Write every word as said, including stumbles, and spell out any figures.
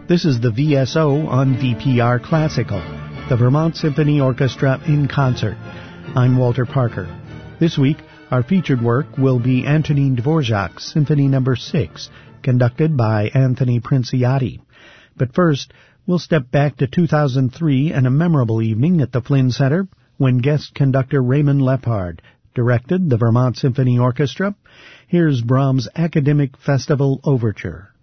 This is the V S O on V P R Classical, the Vermont Symphony Orchestra in concert. I'm Walter Parker. This week, our featured work will be Antonin Dvorak's Symphony Number six, conducted by Anthony Princiati. But first, we'll step back to two thousand three and a memorable evening at the Flynn Center when guest conductor Raymond Lepard directed the Vermont Symphony Orchestra. Here's Brahms' Academic Festival Overture.